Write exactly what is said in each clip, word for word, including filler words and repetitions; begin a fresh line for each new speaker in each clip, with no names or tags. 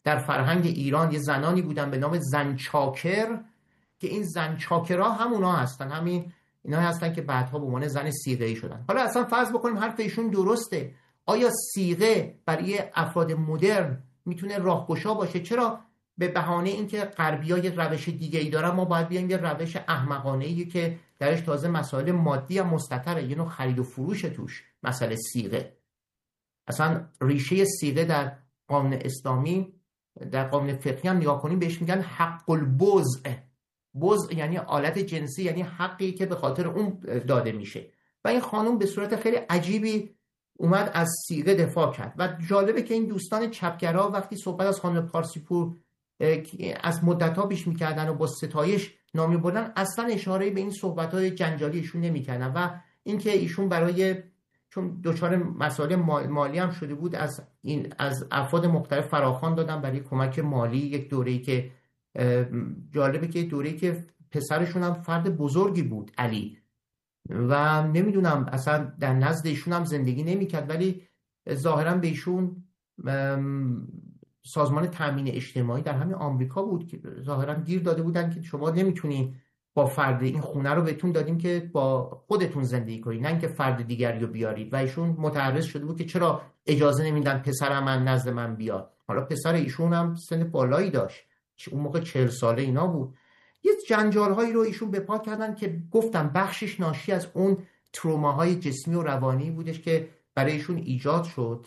در فرهنگ ایران یه زنانی بودن به نام زن چاکر که این زن چاکرها همونا هستن، همین اینا هستن که بعدها به عنوان زن صیغه‌ای شدن. حالا اصلا فرض بکنیم حرف ایشون درسته، آیا صیغه برای افراد مدرن میتونه راهگشا باشه؟ چرا به بهانه اینکه غربی‌ها یه روش دیگه‌ای دارن ما باید بیایم یه روش احمقانه‌ای که درش تازه مسائل مادی هم مستتره، یه نوع خرید و فروش توش، مسئله صیغه. اصلا ریشه صیغه در قانون اسلامی، در قانون فقهی هم نگاه کنیم بهش میگن حق البضع. بضع یعنی آلت جنسی، یعنی حقی که به خاطر اون داده میشه. و این خانم به صورت خیلی عجیبی اومد از صیغه دفاع کرد. و جالبه که این دوستان چپگرا وقتی صحبت از خانم پارسیپور از مدت‌ها پیش میکردن و با ستایش نامی بردن، اصلا اشاره به این صحبت‌های جنجالی ایشون نمیکردن. و اینکه ایشون برای چون دچار مسائل مالی هم شده بود از این از افراد مختلف فراخوان دادن برای کمک مالی. یک دوره‌ای که جالبه که دوره‌ای که پسرشون هم فرد بزرگی بود، علی، و نمیدونم اصلا در نزد ایشون هم زندگی نمیکرد، ولی ظاهرا به ایشون سازمان تامین اجتماعی در همین آمریکا بود که ظاهرا گیر داده بودن که شما نمیتونی با فرد، این خونه رو بهتون دادیم که با خودتون زندگی کنید، نه اینکه فرد دیگری رو بیارید. و ایشون متعرض شده بود که چرا اجازه نمیدن پسرم من نزد من بیاد. حالا پسر ایشون هم سن بالایی داشت، اون موقع چهل ساله اینا بود. یه جنجال هایی رو ایشون به پا کردن که گفتم بخشش ناشی از اون تروماهای جسمی و روانی بودش که برای ایشون ایجاد شد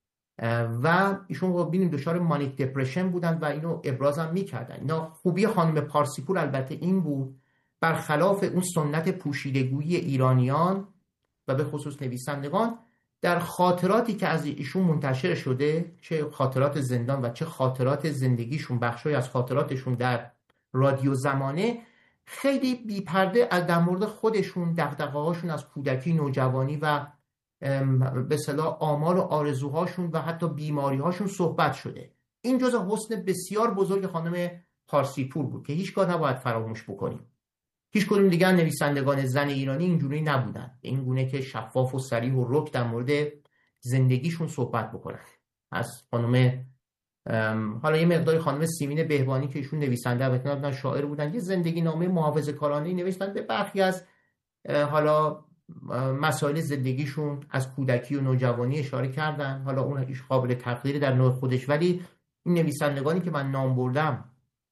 و ایشون رو ببینیم دچار مانیک دپرشن بودن و اینو ابراز هم میکردن. اینا خوبی خانم پارسیپور البته این بود، برخلاف اون سنت پوشیدگویی ایرانیان و به خصوص نویسندگان، در خاطراتی که از ایشون منتشر شده، چه خاطرات زندان و چه خاطرات زندگیشون، بخشای از خاطراتشون در رادیو زمانه، خیلی بی‌پرده از در مورد خودشون، دغدغه‌هاشون از کودکی، نوجوانی و به اصطلاح آمال و آرزوهاشون و حتی بیماری‌هاشون صحبت شده. این جزء حسن بسیار بزرگ خانم پارسیپور بود که هیچگاه نباید فراموش بکنیم. هیچ کدوم دیگر نویسندگان زن ایرانی اینجوری نبودن، به این گونه که شفاف و صریح و رک در مورد زندگیشون صحبت بکنن. از خانم حالا یه مقداری خانم سیمین بهبانی که ایشون نویسنده و بودن، شاعر بودن، یه زندگی نامه محافظه‌کارانه‌ای نوشتن، به برخی از حالا مسائل زندگیشون از کودکی و نوجوانی اشاره کردن. حالا اون هیچ قابل تقدیر در نوع خودش، ولی این نویسندگانی که من نام بردم،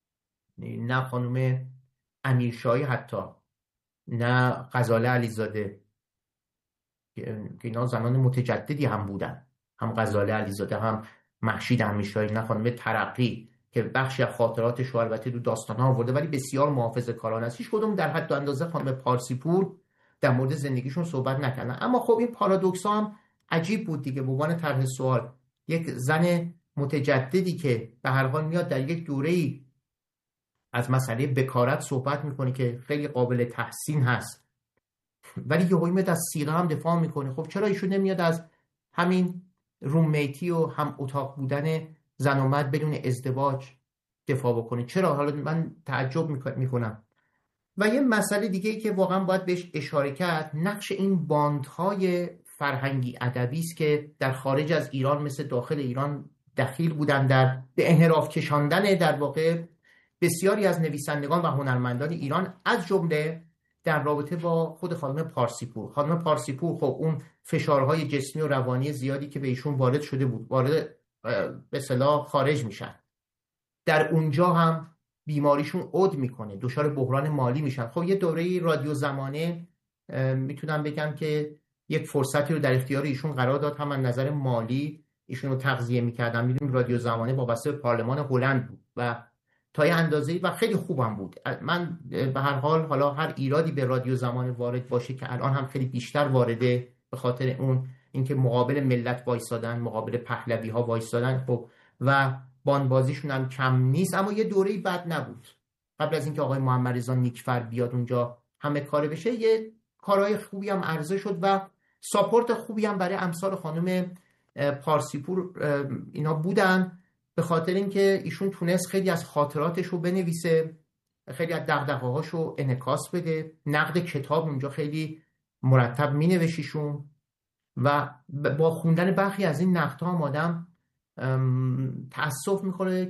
نه خانم امیرشاهی حتی، نه غزاله علیزاده که اینا زنان متجددی هم بودن، هم غزاله علیزاده هم مهشید امیرشاهی، نه خانم ترقی که بخشی از خاطراتش رو البته دو داستان‌ها آورده ولی بسیار محافظه‌کارانه است. هیچ کدوم در حد و اندازه خانم پارسیپور در مورد زندگیشون صحبت نکردن. اما خب این پارادوکس هم عجیب بود دیگه. به عنوان طرح سوال، یک زن متجددی که به هر حال میاد در یک دوره‌ای از مسئله بکارت صحبت میکنه که خیلی قابل تحسین هست، ولی یهو میاد از صیغه هم دفاع میکنه. خب چرا ایشون نمیاد از همین روممیتی و هم اتاق بودن زن و مرد بدون ازدواج دفاع بکنه؟ چرا؟ حالا من تعجب میکنم. و یه مسئله دیگه ای که واقعا باید بهش اشاره کرد، نقش این باندهای فرهنگی ادبی است که در خارج از ایران مثل داخل ایران دخیل بودن در به انحراف کشاندن در واقع بسیاری از نویسندگان و هنرمندان ایران، از جمله در رابطه با خود خانم پارسیپور. خانم پارسیپور خب اون فشارهای جسمی و روانی زیادی که به ایشون وارد شده بود، وارد به اصطلاح خارج میشن، در اونجا هم بیماریشون عود میکنه، دچار بحران مالی میشن. خب یه دوره رادیو زمانه میتونم بگم که یک فرصتی رو در اختیار ایشون قرار داد، هم از نظر مالی ایشون رو تغذیه میکردن. میدونیم رادیو زمانه وابسته به پارلمان هلند بود و تا یه اندازه‌ای و خیلی خوبم بود. من به هر حال حالا هر ایرادی به رادیو زمانه وارد باشه که الان هم خیلی بیشتر وارده، به خاطر اون اینکه مقابل ملت وایسادن، مقابل پهلوی ها وایسادن، خب و بانبازیشون هم کم نیست، اما یه دوره‌ای بد نبود. قبل از اینکه آقای محمد رضا نیکفر بیاد اونجا همه کاره بشه، یه کارهای خوبی هم عرضه شد و ساپورت خوبی هم برای امثال خانم پارسیپور اینا بودن، به خاطر اینکه ایشون تونست خیلی از خاطراتش رو بنویسه، خیلی از دغدغه‌هاش رو انعکاس بده. نقد کتاب اونجا خیلی مرتب مینوشت ایشون و با خوندن برخی از این نقدها هم آدم تأسف می‌خوره